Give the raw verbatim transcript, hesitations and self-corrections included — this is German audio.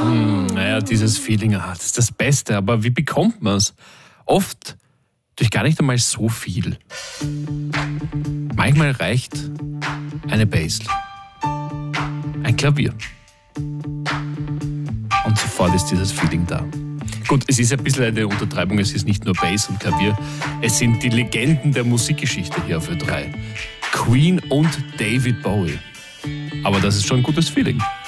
Hm, naja, dieses Feeling, ah, das ist das Beste. Aber wie bekommt man es? Oft durch gar nicht einmal so viel. Manchmal reicht eine Bassline, ein Klavier. Und sofort ist dieses Feeling da. Gut, es ist ein bisschen eine Untertreibung, es ist nicht nur Bass und Klavier, es sind die Legenden der Musikgeschichte hier auf Ö drei. Queen und David Bowie. Aber das ist schon ein gutes Feeling.